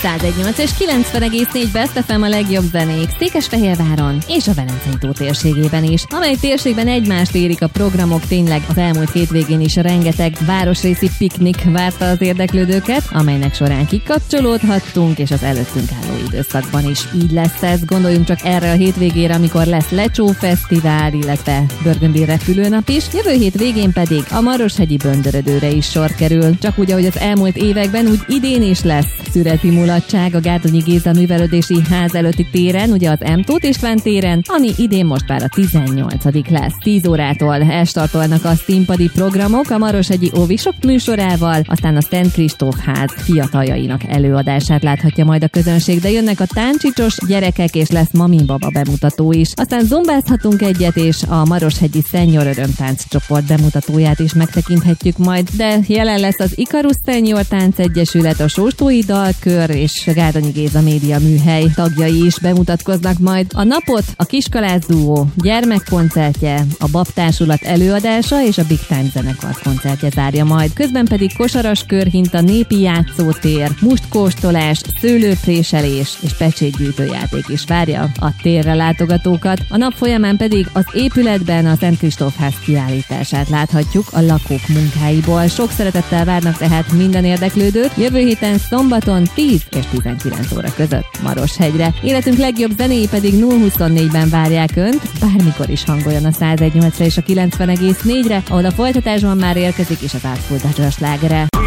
101.8 és 90,4 Best FM a legjobb zenék Székesfehérváron és a Velencei tó térségében is, amely térségben egymást érik a programok. Tényleg az elmúlt hétvégén is rengeteg városrészi piknik várta az érdeklődőket, amelynek során kikapcsolódhattunk, és az előttünk álló időszakban is így lesz ez. Gondoljunk csak erre a hétvégére, amikor lesz Lecsó Fesztivál, illetve Burgundy repülőnap is. Jövő hét végén pedig a Maroshegyi Böndörödőre is sor kerül. Csak úgy, ahogy az elmúlt években, úgy idén is lesz szüreti mulatság a Gárdonyi Géza Művelődési Ház előtti téren, ugye az M. Tóth István téren, ami idén most már a 18. lesz. 10 órától elstartolnak a színpadi programok a Maroshegyi Óvisok műsorával, aztán a Szent Kristóf Ház fiataljainak előadását láthatja majd a közönség, de jönnek a táncsicsos gyerekek, és lesz Mami Baba bemutató is. Aztán zombázhatunk egyet, és a Maroshegyi Senior Örömtánc csoport bemutatóját is megtekinthetjük majd, de jelen lesz az Ikarus Senior Tánc Egyesület, a Sóstói Dalkör és Gárdonyi Géza Média Műhely tagjai is bemutatkoznak majd. A napot a Kiskalász Duó gyermekkoncertje, a Babtársulat előadása és a Big Time zenekar koncertje zárja majd. Közben pedig kosaras körhinta, népi játszótér, mustkóstolás, szőlőpréselés és pecsétgyűjtőjáték is várja a térre látogatókat. A nap folyamán pedig az épületben a Szent Kristóf Ház kiállítását láthatjuk a lakók munkáiból. Sok szeretettel várnak tehát minden érdeklődőt jövő héten szombaton 10 és 19 óra között Maroshegyre. Életünk legjobb zenéi pedig 0-24-ben várják Önt, bármikor is hangoljon a 101.8-ra és a 90,4-re, ahol a folytatásban már érkezik is az átfordítás slágere.